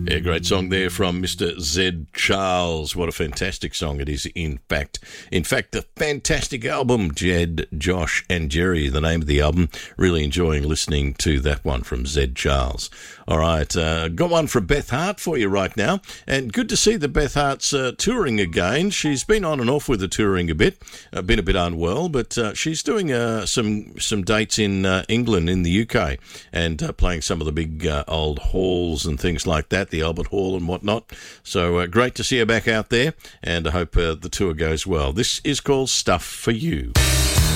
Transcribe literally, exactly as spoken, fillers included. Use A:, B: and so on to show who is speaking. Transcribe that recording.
A: Yeah, great song there from Mister Zed Charles. What a fantastic song it is, in fact. In fact, a fantastic album, Jed, Josh and Jerry, the name of the album. Really enjoying listening to that one from Zed Charles. All right, uh, got one from Beth Hart for you right now. And good to see that Beth Hart's uh, touring again. She's been on and off with the touring a bit, uh, been a bit unwell, but uh, she's doing uh, some, some dates in uh, England, in the U K, and uh, playing some of the big uh, old halls and things like that, the Albert Hall and whatnot. So uh, great to see her back out there, and I hope uh, the tour goes well. This is called Stuff for You.